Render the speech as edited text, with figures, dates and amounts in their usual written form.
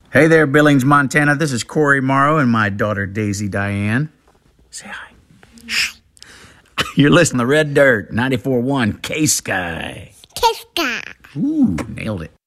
Hey there, Billings, Montana. This is Corey Morrow and my daughter, Daisy Diane. Say hi. Shh. You're listening to Red Dirt, 94.1 K-Sky. K-Sky. Ooh, nailed it.